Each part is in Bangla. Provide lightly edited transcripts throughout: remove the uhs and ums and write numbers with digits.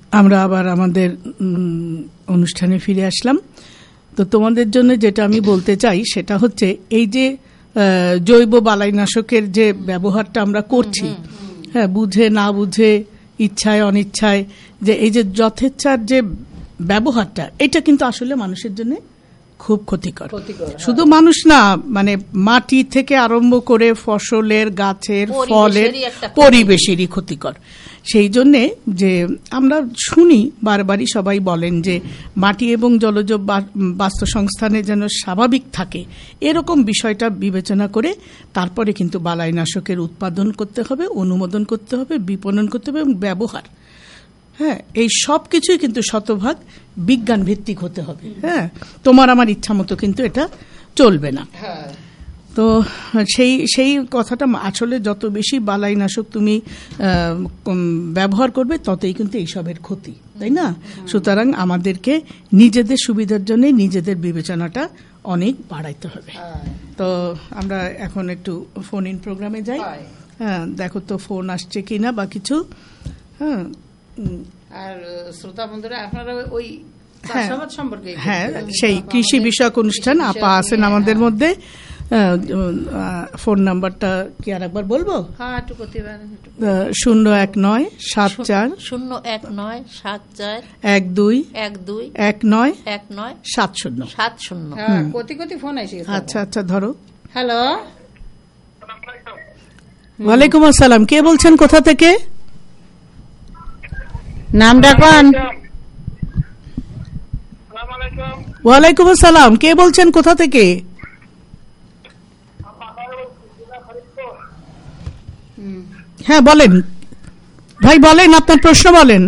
আমরা আবার আমাদের অনুষ্ঠানে ফিরে আসলাম। তো তোমাদের জন্য যেটা আমি বলতে চাই সেটা হচ্ছে এই যে জৈব বালাইনাশকের যে ব্যবহারটা আমরা করছি, হ্যাঁ, বুঝে না বুঝে, ইচ্ছায় অনিচ্ছায়, যে এই যে যথেচ্ছার যে ব্যবহারটা, এটা কিন্তু আসলে মানুষের জন্য খুব ক্ষতিকর। শুধু মানুষ না, মানে মাটি থেকে আরম্ভ করে ফসলের, গাছের, ফলের, পরিবেশেরই ক্ষতিকর। সেই জন্যে যে আমরা শুনি বারবারই সবাই বলেন যে মাটি এবং জলজ বাস্তুসংস্থানে যেন স্বাভাবিক থাকে, এরকম বিষয়টা বিবেচনা করে তারপরে কিন্তু বালাইনাশকের উৎপাদন করতে হবে, অনুমোদন করতে হবে, বিপণন করতে হবে এবং ব্যবহার, হ্যাঁ, এই সব কিছুই কিন্তু শতভাগ বিজ্ঞান ভিত্তিক হতে হবে। হ্যাঁ, তোমার আমার ইচ্ছা মতো কিন্তু এটা চলবে না। তো সেই কথাটা আসলে যত বেশি বালাইনাশক তুমি ব্যবহার করবে ততই কিন্তু এইসবের ক্ষতি, তাই না? সুতরাং আমাদেরকে নিজেদের সুবিধার জন্য নিজেদের বিবেচনাটা অনেক বাড়াইতে হবে। তো আমরা এখন একটু ফোন ইন প্রোগ্রামে যাই। হ্যাঁ, দেখো তো ফোন আসছে কিনা বা কিছু। হ্যাঁ, আর শ্রোতা বন্ধুরা, আপনারা ওই চাষাবাদ সম্পর্কে, হ্যাঁ, সেই কৃষি বিষয়ক অনুষ্ঠান আপা আছেন আমাদের মধ্যে। ফোন নাম্বারটা কি আর একবার বলবো? 01974121970। ফোন আসে। আচ্ছা আচ্ছা, ধরো। হ্যালো, ওয়ালাইকুম আসসালাম, কে বলছেন, কোথা থেকে? নামটা কোন? ওয়ালাইকুম আসসালাম, কে বলছেন, কোথা থেকে? হ্যাঁ বলেন ভাই, বলেন আপনার প্রশ্ন বলেন।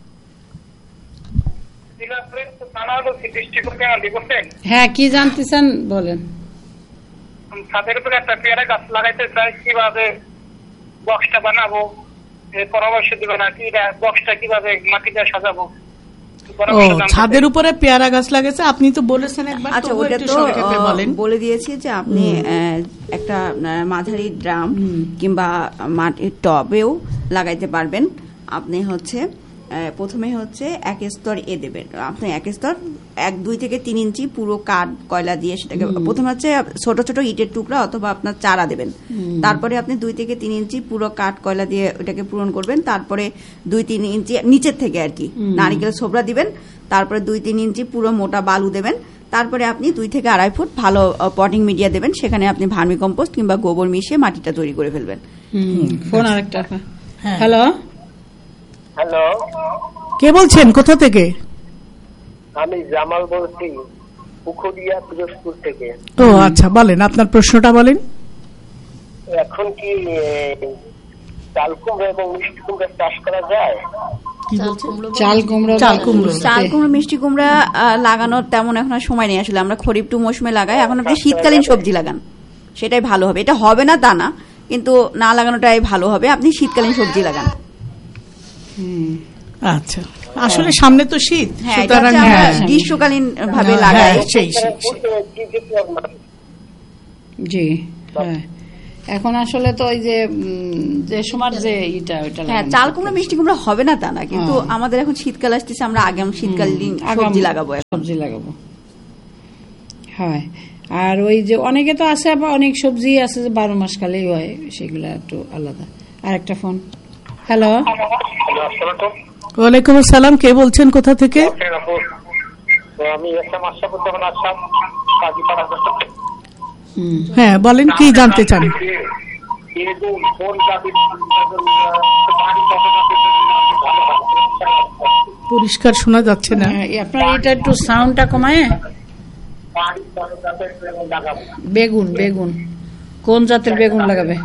হ্যাঁ, কি জানতে চান বলেন। ছাদের উপরে একটা পেয়ারা গাছ লাগাইতে চাই, কিভাবে বক্সটা বানাবো পরামর্শ দিবেন, আর কি বক্সটা কিভাবে মাটিতে সাজাবো? ছাদের উপরে পেয়ারা গাছ লাগাইছে, আপনি তো বলেছেন একবার। আচ্ছা, ওটা তো বলে দিয়েছি যে আপনি একটা মাঝারি ড্রাম কিংবা মাটির টবেও লাগাইতে পারবেন। আপনি হচ্ছে প্রথমে হচ্ছে এক স্তর দেবেন। আপনি এক স্তর 1-2 থেকে 3 ইঞ্চি পুরো কাঠ কয়লা দিয়ে সেটাকে প্রথমে হচ্ছে ছোট ছোট ইটের টুকরা অথবা আপনার চারা দেবেন। তারপরে আপনি 2 থেকে 3 ইঞ্চি পুরো কাঠ কয়লা দিয়ে ওটাকে পূরণ করবেন। তারপরে 2-3 ইঞ্চি নিচের থেকে আর কি নারিকেলের ছোবড়া দিবেন। তারপরে 2-3 ইঞ্চি পুরো মোটা বালু দেবেন। তারপরে আপনি 2 থেকে 2.5 ফুট ভালো পটিং মিডিয়া দেবেন। সেখানে আপনি ভার্মি কম্পোস্ট কিংবা গোবর মিশিয়ে মাটিটা তৈরি করে ফেলবেন। ফোন আরেকটা। হ্যালো, হ্যালো, কে বলছেন, কোথা থেকে? আমি জামাল বলছি, পুকুরিয়া, পিরোজপুর থেকে। ও আচ্ছা, বলেন আপনার প্রশ্নটা বলেন। এখন কি চাল কুমড়া এবং মিষ্টি কুমড়া চাষ করা যায়? চাল কুমড়ো মিষ্টি কুমড়া লাগানোর তেমন এখন সময় নেই আসলে। আমরা খরিফ টু মৌসুমে লাগাই। এখন আপনি শীতকালীন সবজি লাগান, সেটাই ভালো হবে। এটা হবে না তা না, কিন্তু না লাগানোটাই ভালো হবে। আপনি শীতকালীন সবজি লাগান। আচ্ছা, আসলে সামনে তো শীত, সুতরাং গ্রীষ্মকালীন ভাবে লাগাই। জি, হ্যাঁ, এখন আসলে তো ওই যে সময় যে চাল কুমড়া মিষ্টি কুমড়া হবে না তা না, কিন্তু আমাদের এখন শীতকাল আসতেছে, আমরা আগাম শীতকালীন সবজি লাগাবো। হ্যাঁ, আর ওই যে অনেকে তো আছে, আবার অনেক সবজি আছে যে 12 মাস কালেই হয়, সেগুলো একটু আলাদা। আর একটা ফোন। হ্যালো, ওয়ালাইকুম আসসালাম, কে বলছেন, কোথা থেকে? হ্যাঁ বলেন, কি জানতে চান? পরিষ্কার শোনা যাচ্ছে না আপনার, এটা একটু সাউন্ডটা কমায়। বেগুন কোন জাতের বেগুন লাগাবে?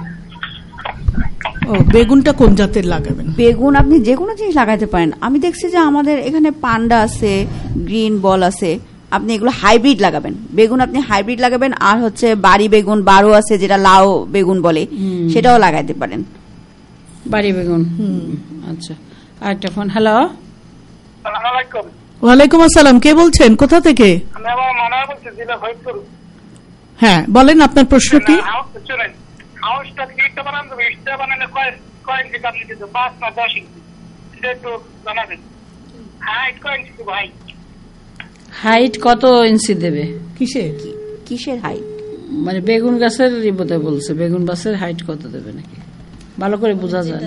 বেগুনটা কোন জাতের লাগাবেন? বেগুন আপনি যে কোনো জিনিস লাগাইতে পারেন। আমি দেখছি যে আমাদের এখানে পান্ডা আছে, গ্রিন বল আছে, আপনি এগুলো হাইব্রিড লাগাবেন। বেগুন আপনি হাইব্রিড লাগাবেন। আর হচ্ছে বাড়ি বেগুন, বারো আছে যেটা লাউ বেগুন বলে, সেটাও লাগাইতে পারেন। বাড়ি বেগুন। আচ্ছা, আরেকটা ফোন। হ্যালো, ওয়ালাইকুম আসসালাম, কে বলছেন, কোথা থেকে? হ্যাঁ বলেন আপনার প্রশ্ন কি? হাইট কয় ইঞ্চি ভাই? হাইট কত ইঞ্চি দেবে? কিসের হাইট? মানে বেগুন গাছের বোধহয় বলছে, বেগুন গাছের হাইট কত দেবে নাকি, ভালো করে বোঝা যায়।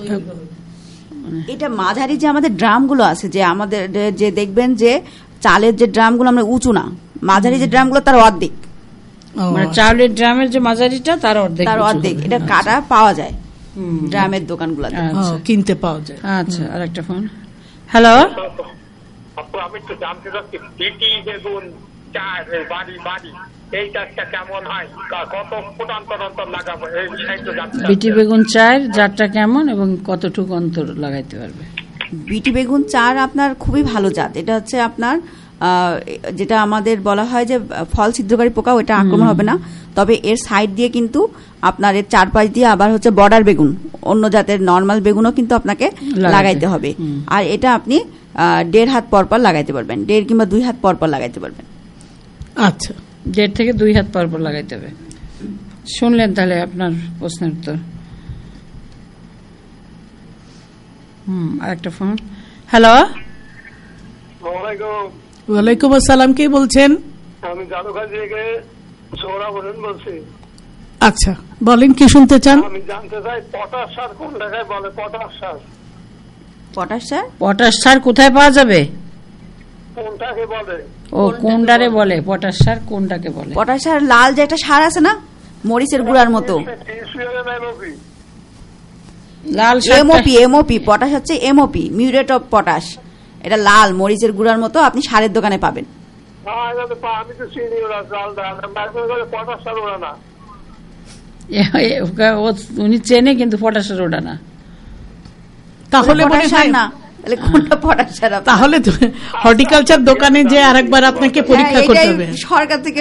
এটা মাঝারি যে আমাদের ড্রামগুলো আছে, যে আমাদের যে দেখবেন যে চালের যে ড্রামগুলো আমরা উঁচু না, মাঝারি যে ড্রামগুলো তার অর্ধেক, মানে চালের ড্রামের যে মাঝারিটা তার অর্ধেক এটা কাটা পাওয়া যায় ড্রামের দোকানগুলোতে, কিনতে পাওয়া যায়। আচ্ছা, আর একটা ফোন। হ্যালো, আমি তো জানতে চাচ্ছি বিটি বেগুন চার বাড়ি বাড়ি এই চাষটা কেমন হয়, কত ফুট অন্তর অন্তর লাগাবো এই বিষয়ে তো জানতে চাচ্ছি। বিটি বেগুন চার জাতটা কেমন এবং কতটুকু অন্তর লাগাইতে পারবে? বিটি বেগুন 4 আপনার খুবই ভালো জাত। এটা হচ্ছে আপনার যেটা আমাদের বলা হয় যে ফল ছিদ্রকারী পোকা, ওটা আক্রমণ হবে না। তবে এর সাইড দিয়ে কিন্তু আপনার এর চারপাশ দিয়ে আবার হচ্ছে বর্ডার বেগুন, অন্য জাতের নর্মাল বেগুনও কিন্তু আপনাকে লাগাইতে হবে। আর এটা আপনি 1.5 হাত পরপর লাগাইতে পারবেন, 1.5 কিংবা 2 হাত পরপর লাগাইতে পারবেন। আচ্ছা, 1.5 থেকে 2 হাত পরপর লাগাইতে হবে। শুনলেন তাহলে আপনার প্রশ্নের উত্তর। আরেকটা ফোন। হ্যালো, ওয়ালাইকুম আসসালাম, কে বলছেন? আমি জাদুঘর থেকে সোহরা বলেন বলছি। আচ্ছা, বলেন কি শুনতে চান? আমি জানতে চাই পটাশ সার কোন জায়গায় বলে? পটাশ সার পটাশ সার কোথায় পাওয়া যাবে? কোনটাকে বলে? ও, কোনটারে বলে পটাশ সার? কোনটাকে বলে? পটাশ সার লাল যে একটা সার আছে না, মরিচের গুঁড়ার মতো, লাল এমওপি। পটাশ হচ্ছে এমওপি, মিউরেট অফ পটাশ। এটা লাল মরিচের গুঁড়ার মতো, আপনি সারের দোকানে পাবেন। আমি তো চিনি ওরা পটাশ সার ওরা না। উনি চেনে কিন্তু পটাশ সার ওটা না। তাহলে তাহলে হর্টিকালচার দোকানে যে আরেকবার আপনাকে পরীক্ষা করতে হবে। সরকার থেকে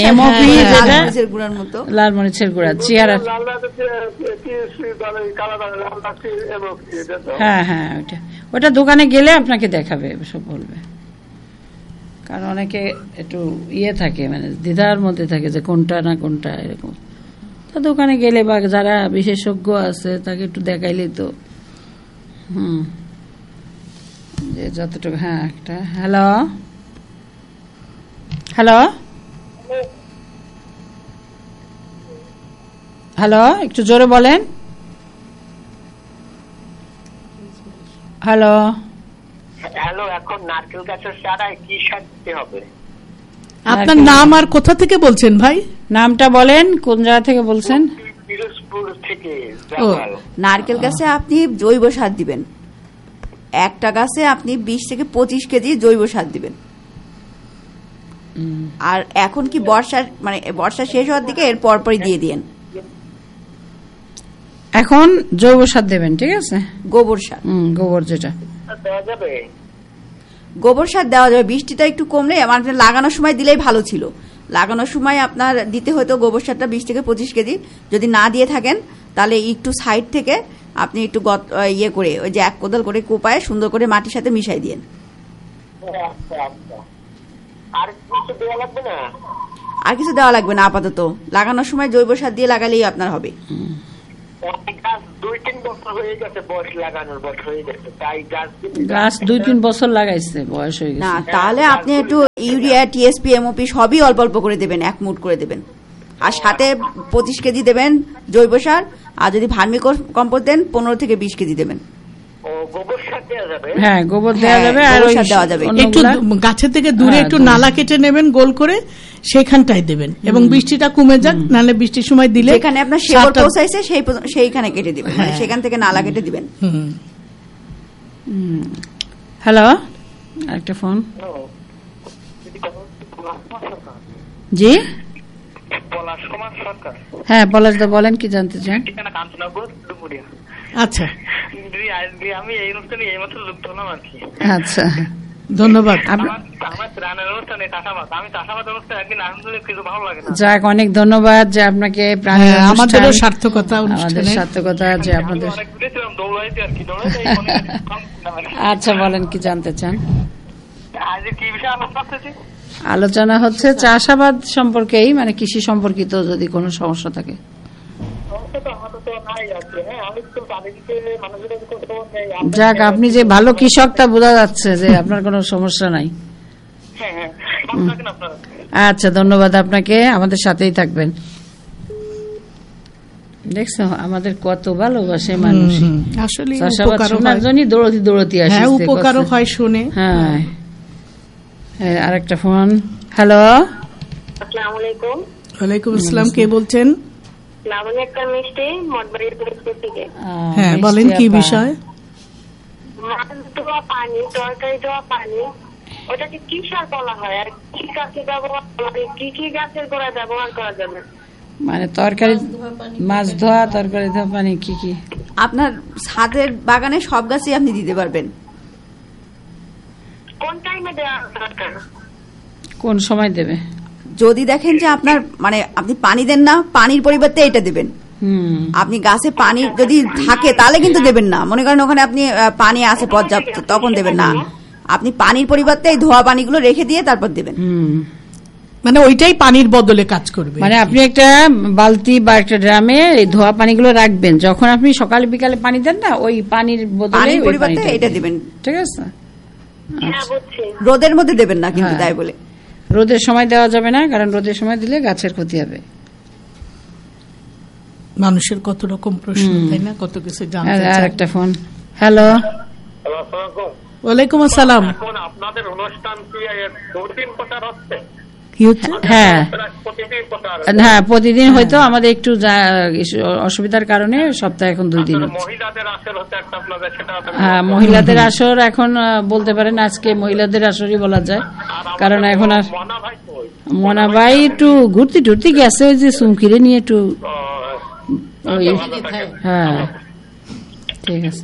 লাল মরিচের গুঁড়া চেয়ারা। হ্যাঁ হ্যাঁ, ওটা দোকানে গেলে আপনাকে দেখাবে, সব বলবে। কারণ অনেকে একটু থাকে, মানে দ্বিধার মধ্যে থাকে যে কোনটা না কোনটা এরকম। তো দোকানে গেলে বা যারা বিশেষজ্ঞ আছে তাকে একটু দেখাইলেই তো যে যতটুকু। হ্যাঁ, একটা হ্যালো হ্যালো হ্যালো, একটু জোরে বলেন। হ্যালো হ্যালো, এখন নারকেল গাছের চারায় কি সার দিতে হবে? আপনার নাম আর কোথা থেকে বলছেন ভাই? নামটা বলেন, কোন জায়গা থেকে বলছেন? নারকেল গাছে আপনি জৈব সার দিবেন, একটা গাছে আপনি 20 থেকে 25 কেজি জৈব সার দিবেন। আর এখন কি বর্ষা শেষ হওয়ার দিকে এর পরপরই দিয়ে দিয়েন। এখন জৈব সার দেবেন, ঠিক আছে? গোবর সার, গোবর যেটা দেওয়া যাবে, গোবর সার দেওয়া যাবে। বৃষ্টিটা একটু কমলে, আমার লাগানোর সময় দিলেই ভালো ছিল। লাগানোর সময় আপনার দিতে হয়তো গোবর সারটা 20 থেকে 25 কেজি। যদি না দিয়ে থাকেন তাহলে একটু সাইড থেকে আপনি একটু করে ওই যে 1 কোদাল করে কোপায় সুন্দর করে মাটির সাথে মিশাই দিয়েন। আর কিছু দেওয়া লাগবে না? আর কিছু দেওয়া লাগবে না আপাতত। লাগানোর সময় জৈব সার দিয়ে লাগালেই আপনার হবে। গাছ 2-3 বছর লাগাইছে, বয়স হয়ে গেছে। না, তাহলে আপনি একটু ইউরিয়া, টিএসপি, এমওপি সবই অল্প অল্প করে দেবেন, 1 মুঠ করে দেবেন। আর সাথে 25 কেজি দেবেন জৈব সার। আর যদি ভার্মি কম্পোস্ট দেন 15 থেকে 20 কেজি দেবেন। হ্যাঁ, গোবর দেওয়া যাবে। আর দেওয়া যাবে একটু গাছের থেকে দূরে একটু নালা কেটে নেবেন গোল করে, সেখানটায় দেবেন এবং বৃষ্টিটা কমে যাক, নাহলে বৃষ্টির সময় দিলে যেখানে আপনার শেকড় পৌঁছাইছে সেইখানে কেটে দিবেন, মানে সেখান থেকে নালা কেটে দিবেন। হ্যালো, আরেকটা ফোন। জি, হ্যাঁ পলাশ দা, বলেন কি জানতে চান? আচ্ছা, আমি এই অনুষ্ঠানে এইমাত্র যুক্ত হলাম আর কি। আচ্ছা, ধন্যবাদ। যাক, অনেক ধন্যবাদ যে আপনাকে আমাদেরও সার্থকতা যে আপনাদের। আচ্ছা, বলেন কি জানতে চান? আলোচনা হচ্ছে চাষাবাদ সম্পর্কেই, মানে কৃষি সম্পর্কিত যদি কোনো সমস্যা থাকে। নাই আছে। হ্যাঁ, আমি তো পানি দিতে মানুষের কষ্ট নেই। যাক, আপনি যে ভালো কৃষক তা বোঝা যাচ্ছে যে আপনার কোনো সমস্যা নাই। হ্যাঁ হ্যাঁ, ভালো থাকেন আপনারা। আচ্ছা, ধন্যবাদ আপনাকে, আমাদের সাথেই থাকবেন। দেখছো আমাদের কত ভালোবাসে মানুষ, আসলে শোনার জন্য দৌড়তি আসে। হ্যাঁ, উপকারও হয় শুনে। হ্যাঁ, আরেকটা ফোন। হ্যালো, আসসালামু আলাইকুম। ওয়ালাইকুম আসসালাম, কে বলছেন? লাবণী একটা মিষ্টি মঠবাড়ির পিরোজপুর থেকে। হ্যাঁ, বলেন কি বিষয়? মাছ ধোয়া পানি, তরকারি ধোয়া পানি, ওটাকে কি সার বলা হয় আর কি গাছে ব্যবহার, কি কি গাছের গোড়ায় ব্যবহার করা যাবে? মানে তরকারি, মাছ ধোয়া, তরকারি ধোয়া পানি কি কি? আপনার ছাদের বাগানে সব গাছই আপনি দিতে পারবেন। কোন টাইমে দেওয়া দরকার? কোন সময় দেবে? যদি দেখেন যে আপনার মানে আপনি পানি দেন না, পানির পরিবর্তে এটা দেবেন। আপনি গাছে পানি যদি থাকে তাহলে কিন্তু দেবেন না। মনে করেন ওখানে আপনি পানি আছে পর্যাপ্ত, তখন দেবেন না। আপনি পানির পরিবর্তে এই ধোয়া পানিগুলো রেখে দিয়ে তারপর দেবেন। মানে ওইটাই পানির বদলে কাজ করবে। মানে আপনি একটা বালতি বা একটা ড্রামে এই ধোয়া পানিগুলো রাখবেন, যখন আপনি সকালে বিকালে পানি দেন না, ওই পানির বদলে পরিবর্তে এটা দিবেন। ঠিক আছে? রোদের মধ্যে দেবেন না কিন্তু, তাই বলে রোদের সময় দেওয়া যাবে না, কারণ রোদের সময় দিলে গাছের ক্ষতি হবে। মানুষের কত রকম প্রশ্ন, তাই না, কত কিছু জানতে চায়। আর একটা ফোন। হ্যালো, ওয়ালাইকুম আসসালাম। এখন আপনাদের অনুষ্ঠান কি দুদিন প্রচার হচ্ছে? কি হচ্ছে? হ্যাঁ প্রতিদিন প্রচার? হ্যাঁ, প্রতিদিন হয়তো আমাদের একটু অসুবিধার কারণে সপ্তাহে এখন 2 দিন। মহিলাদের আসর হচ্ছে একটা আপনাদের, সেটা হ্যাঁ, মহিলাদের আসর এখন বলতে পারেন আজকে মহিলাদের আসরই বলা যায়, কারণ এখন আর মনা ভাই একটু ঘুরতে টুরতে গেছে, ওই যে সুমকিরে নিয়ে একটু। হ্যাঁ, ঠিক আছে।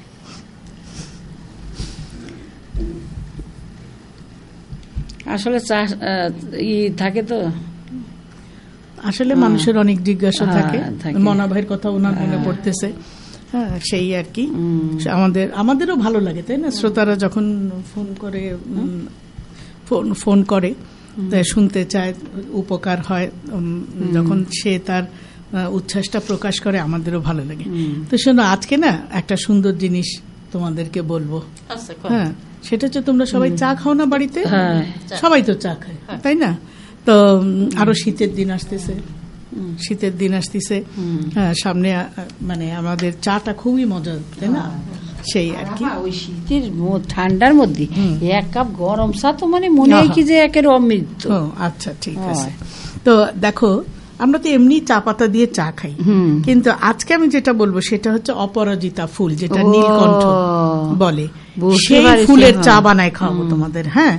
আসলে থাকে তো, আসলে মানুষের অনেক জিজ্ঞাসা থাকে। মনা ভাইয়ের কথা ওনার মনে পড়তেছে। হ্যাঁ, সেই আর কি। আমাদেরও ভালো লাগে, তাই না, শ্রোতারা যখন ফোন করে শুনতে চায়, উপকার হয়, যখন সে তার উচ্ছ্বাসটা প্রকাশ করে, আমাদেরও ভালো লাগে। তো শোনো, আজকে না একটা সুন্দর জিনিস তোমাদেরকে বলবো। হ্যাঁ, সেটা হচ্ছে তোমরা সবাই চা খাও না বাড়িতে? সবাই তো চা খায়, তাই না? তো আরো শীতের দিন আসতেছে, হ্যাঁ, সামনে মানে আমাদের চাটা খুবই মজা, তাই না? সেই আর কি, ওই শীতের ঠান্ডার মধ্যে 1 কাপ গরম চা তো মানে মনে হয় কি যে একের অমৃত। আচ্ছা, ঠিক আছে। তো দেখো, আমরা তো এমনি চা পাতা দিয়ে চা খাই, কিন্তু আজকে আমি যেটা বলবো সেটা হচ্ছে অপরাজিতা ফুল, যেটা নীলকণ্ঠ বলে, সেই ফুলের চা বানায় খাওয়াবো তোমাদের। হ্যাঁ,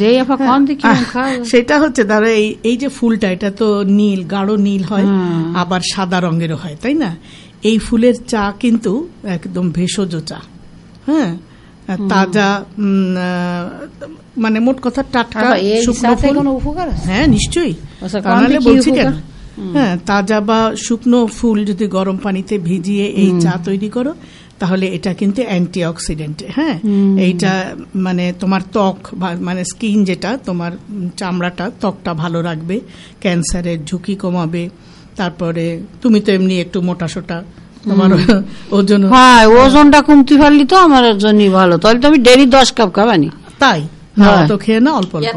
সেটা হচ্ছে ধরো এই যে ফুলটা, এটা তো নীল, গাঢ় নীল হয়, আবার সাদা রঙেরও হয়, তাই না? এই ফুলের চা কিন্তু একদম ভেষজ চা। হ্যাঁ, তাজা, মানে মোট কথা টাটকা শুকনো ফুল। হ্যাঁ, নিশ্চয়ই, বলছি কেন। হ্যাঁ, তাজা বা শুকনো ফুল যদি গরম পানিতে ভিজিয়ে এই চা তৈরি করো, তাহলে এটা কিন্তু অ্যান্টি অক্সিডেন্ট। হ্যাঁ, এইটা মানে তোমার ত্বক, মানে স্কিন, যেটা তোমার চামড়াটা, ত্বকটা ভালো রাখবে, ক্যান্সারের ঝুঁকি কমাবে। তারপরে তুমি তো এমনি একটু মোটা সোটা, তোমার ওজনটা কমতে পারলি তো আমার জন্যই ভালো। তাহলে তো আমি ডেইলি 10 কাপ খাবানি। তাই তো খেয়ে না, অল্প অল্প।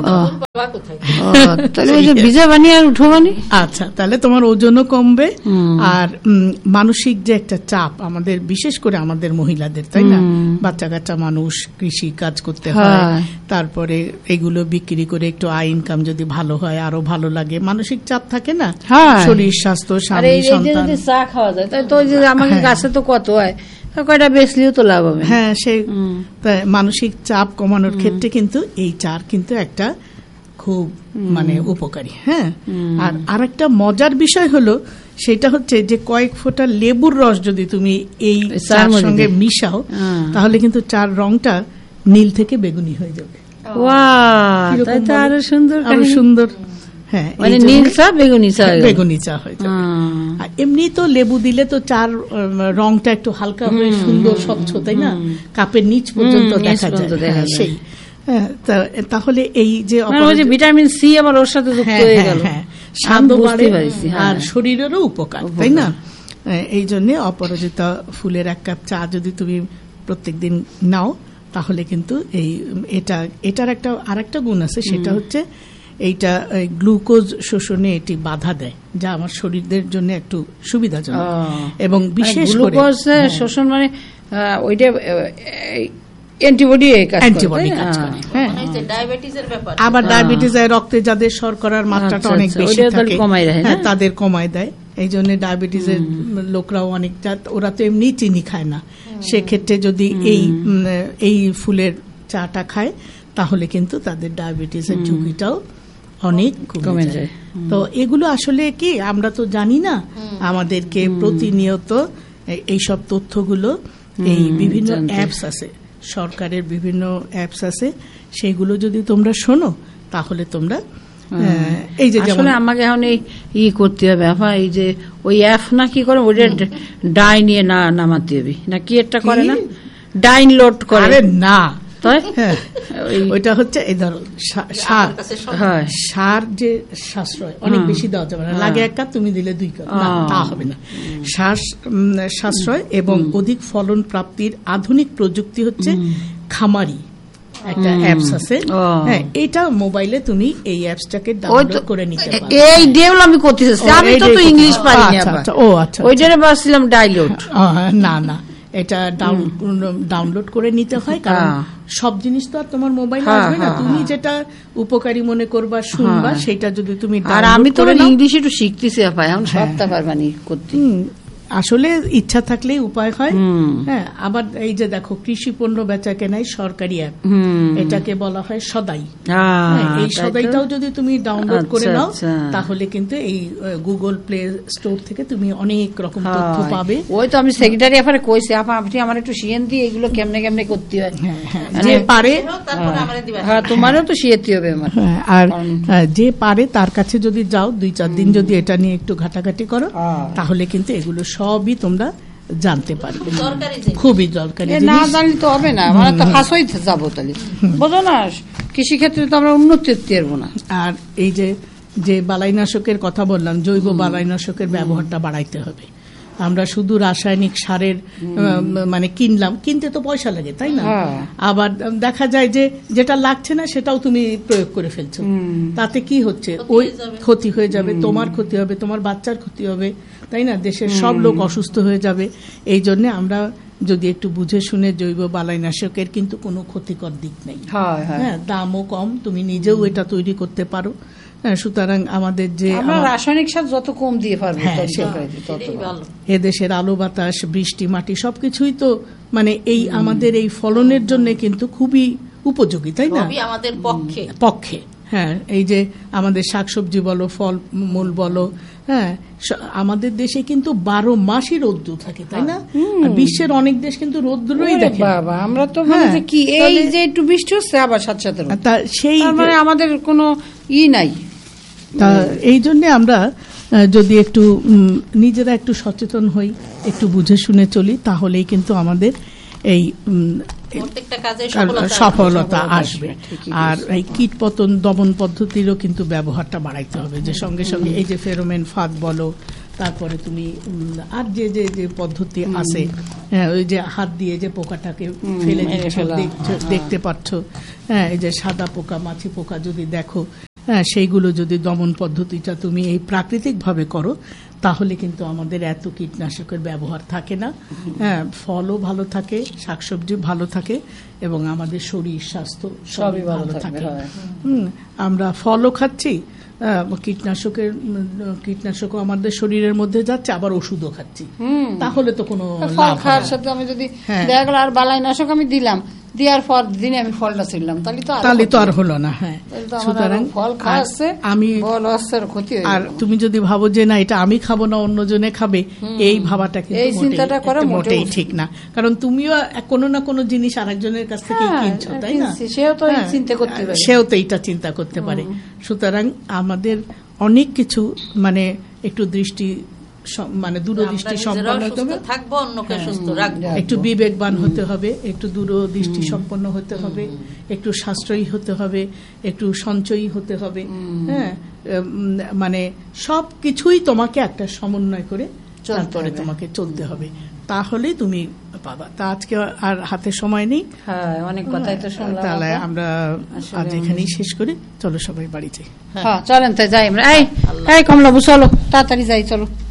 ভিজা বানিয়ে আর উঠো বানি। আচ্ছা, তাহলে তোমার ওজনও কমবে। আর মানসিক যে একটা চাপ আমাদের, বিশেষ করে আমাদের মহিলাদের, তাই না, বাচ্চা কাচ্চা মানুষ, কৃষি কাজ করতে হয়, তারপরে এগুলো বিক্রি করে একটু আয় ইনকাম যদি ভালো হয় আরো ভালো লাগে। মানসিক চাপ থাকে না, শরীর স্বাস্থ্য, স্বামী সন্তান। চা খাওয়া যায়, তাই তো আমাদের গাছে তো কত হয়, কয়টা বেচলেও তো লাভ হবে। হ্যাঁ, সেই মানসিক চাপ কমানোর ক্ষেত্রে কিন্তু এই চার কিন্তু একটা খুব মানে উপকারী। হ্যাঁ, আর আরেকটা মজার বিষয় হলো, সেটা হচ্ছে যে কয়েক ফোঁটা লেবুর রস যদি তুমি এই চার সঙ্গে মিশাও, তাহলে কিন্তু চার রংটা নীল থেকে বেগুনি হয়ে যাবে। আরো সুন্দর। হ্যাঁ, বেগুনি চা হয়ে যাবে। আর এমনি তো লেবু দিলে তো চার রংটা একটু হালকা হয়ে সুন্দর স্বচ্ছ, তাই না, কাপের নিচ পর্যন্ত দেখা যায়। সেই তাহলে এই যে ভিটামিন সি আবার ওর সাথে যুক্ত হয়ে গেল, স্বাদও বাড়ে আর শরীরেরও উপকার, তাই না? এই জন্য অপরাজিতা ফুলের 1 কাপ চা যদি তুমি প্রত্যেকদিন নাও তাহলে কিন্তু এটার আরেকটা গুণ আছে, সেটা হচ্ছে এইটা গ্লুকোজ শোষণে এটি বাধা দেয়, যা আমার শরীরের জন্য একটু সুবিধাজনক। এবং বিশেষ করে গ্লুকোজ শোষণ মানে ওইটা অ্যান্টিবডি কাজ করে। হ্যাঁ, আবার ডায়াবেটিসের রক্তে যাদের শর্করার মাত্রাটা অনেক বেশি থাকে তাদের কমায় দেয়। এই জন্য ডায়াবেটিসের লোকরাও অনেক, ওরা তো এমনি চিনি খায় না, সেক্ষেত্রে যদি এই ফুলের চাটা খায় তাহলে কিন্তু তাদের ডায়াবেটিসের ঝুঁকিটাও অনেক কমে যায়। তো এগুলো আসলে কি আমরা তো জানি না, আমাদেরকে প্রতিনিয়ত এইসব তথ্যগুলো এই বিভিন্ন অ্যাপস আছে, সরকারের বিভিন্ন অ্যাপস আছে, সেইগুলো যদি তোমরা শোনো তাহলে তোমরা এই যে আসলে আমাকে এখন এই করতে হবে, এই যে ওই অ্যাপ না কি করে ওইটা ডাই নিয়ে নামাতে হবে না কি একটা করে না, ডাউনলোড করে না, ওইটা হচ্ছে এই ধরো সার যে সাশ্রয় অনেক বেশি দেওয়া যাবে না, লাগে 1 কাপ তুমি দিলে 2 কাপ, তা হবে না। সার সাশ্রয় এবং অধিক ফলন প্রাপ্তির আধুনিক প্রযুক্তি হচ্ছে খামারি একটা অ্যাপস আছে, হ্যাঁ, এটা মোবাইলে তুমি এই অ্যাপসটাকে ডাউনলোড করে নিতে পারো। এই ডেভেলপ আমি করতেছি, আমি তো ইংলিশ পারি না। আচ্ছা, ওইটারে বলছিলাম ডাউনলোড, না এটা ডাউনলোড করে নিতে হয়, কারণ সব জিনিস তো আর তোমার মোবাইলে আসবে না। তুমি যেটা উপকারী মনে করবা শুনবা সেটা যদি তুমি, আর আমি তো ইংলিশ একটু শিখতেছি এখন সবটা পারবানি করতে, আসলে ইচ্ছা থাকলেই উপায় হয়। হ্যাঁ, আবার এই যে দেখো কৃষি পণ্য বেচা কেনাই সরকারি অ্যাপ, এটাকে বলা হয় সদাই। এই সদাইটাও যদি তুমি ডাউনলোড করে নাও তাহলে কিন্তু এই গুগল প্লে স্টোর থেকে তুমি অনেক রকম তথ্য পাবে। ওই তো আমি সেক্রেটারি আপারে কইছি, আপনি আমার একটু শিয়েন দিয়ে এগুলো কেমনে করতে হয়, যে পারে তোমারও তো শিয়েতে হবে আমার। আর যে পারে তার কাছে যদি যাও 2-4 দিন যদি এটা নিয়ে একটু ঘাটাঘাটি করো তাহলে কিন্তু এগুলো সবই তোমরা জানতে পারবে। খুবই দরকারি, না জানলে তো হবে না, আমরা তো ফাঁস হয়ে যাবো, তাহলে বোঝো না, কৃষিক্ষেত্রে তো আমরা উন্নতি করতে পারবো না। আর এই যে বালাইনাশকের কথা বললাম, জৈব বালাইনাশকের ব্যবহারটা বাড়াইতে হবে। আমরা শুধু রাসায়নিক সারের মানে কিনতে তো পয়সা লাগে, তাই না? আবার দেখা যায় যে যেটা লাগছে না সেটাও তুমি প্রয়োগ করে ফেলছো, তাতে কি হচ্ছে, ওই ক্ষতি হয়ে যাবে, তোমার ক্ষতি হবে, তোমার বাচ্চার ক্ষতি হবে, তাই না? দেশের সব লোক অসুস্থ হয়ে যাবে। এই জন্য আমরা যদি একটু বুঝে শুনে, জৈব বালাইনাশকের কিন্তু কোনো ক্ষতিকর দিক নেই, হ্যাঁ, দামও কম, তুমি নিজেও এটা তৈরি করতে পারো। সুতরাং আমাদের যে রাসায়নিক সার যত কম দিয়ে পারবে এদেশের আলো বাতাস বৃষ্টি মাটি সবকিছুই তো মানে এই আমাদের এই ফলনের জন্য কিন্তু খুবই উপযোগী, তাই না? আমাদের পক্ষে হ্যাঁ, এই যে আমাদের শাকসবজি বলো, ফল মূল বলো, হ্যাঁ, আমাদের দেশে কিন্তু 12 মাসই রৌদ্র থাকে, তাই না? বিশ্বের অনেক দেশ কিন্তু রৌদ্রই দেখে। বাবা, আমরা তো মানে কি এই যে একটু বৃষ্টি হচ্ছে আবার সাথে সেই মানে আমাদের কোনো নাই। তা এই জন্য আমরা যদি একটু নিজেরা একটু সচেতন হই, একটু বুঝে শুনে চলি, তাহলেই কিন্তু আমাদের এই সফলতা আসবে। আর এই কীটপতঙ্গ দমন পদ্ধতিরও কিন্তু ব্যবহারটা বাড়াইতে হবে, যে সঙ্গে সঙ্গে এই যে ফেরোমেন ফাঁদ বলো, তারপরে তুমি আর যে পদ্ধতি আছে, ওই যে হাত দিয়ে যে পোকাটাকে ফেলে দেখতে পাচ্ছ, হ্যাঁ, এই যে সাদা পোকা, মাছি পোকা যদি দেখো, হ্যাঁ, সেইগুলো যদি দমন পদ্ধতিটা তুমি এই প্রাকৃতিকভাবে করো তাহলে কিন্তু আমাদের এত কীটনাশকের ব্যবহার থাকে না। হ্যাঁ, ফলও ভালো থাকে, শাকসবজি ভালো থাকে এবং আমাদের শরীর স্বাস্থ্য সবই ভালো থাকে। আমরা ফলও খাচ্ছি, কীটনাশকও আমাদের শরীরের মধ্যে যাচ্ছে, আবার ওষুধও খাচ্ছি, তাহলে তো কোনো ফল খাওয়ার সাথে আমি যদি দেখা গেল আর বালাইনাশক আমি দিলাম, দেওয়ার পর দিনে আমি ফলটা ছিলাম, তাহলে তো আর হলো না। হ্যাঁ, সুতরাং ফল খাওয়াচ্ছে আমি ক্ষতি। আর তুমি যদি ভাবো যে না এটা আমি খাবো না অন্যজনে খাবে, এই ভাবাটা কিন্তু মোটেই ঠিক না, কারণ তুমিও কোনো না কোনো জিনিস আরেকজনের কাছ থেকে কিনছো, তাই না? সেও তো এইটা চিন্তা করতে পারে। সুতরাং আমাদের অনেক কিছু মানে একটু দৃষ্টি মানে দূরদৃষ্টি সম্পন্ন হতে হবে, একটু বিবেকবান হতে হবে, একটু দূরদৃষ্টি সম্পন্ন হতে হবে, একটু সাশ্রয়ী হতে হবে, একটু সঞ্চয়ী হতে হবে। হ্যাঁ, মানে সব কিছুই তোমাকে একটা সমন্বয় করে তারপরে তোমাকে চলতে হবে, তাহলে তুমি পাবা। তা আজকে আর হাতে সময় নেই, হ্যাঁ অনেক কথাই তো শুনলাম। তাহলে আমরা আজ এখানেই শেষ করি, চলো সবাই বাড়ি যাই। হ্যাঁ চলেন তাই যাই আমরা। এই কমলাবু চলো, তাড়াতাড়ি যাই, চলো।